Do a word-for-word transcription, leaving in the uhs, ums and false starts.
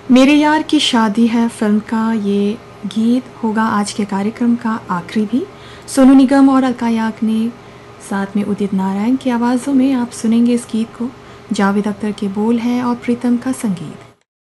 मेरे यार की शादी है फिल्म का ये गीत होगा आज के कार्यक्रम का आखिरी भी। सोनू निगम और अलका याग्निक ने साथ में उदित नारायण की आवाज़ों में आप सुनेंगे इस गीत को। जावेद अख्तर के बोल हैं और प्रीतम का संगीत।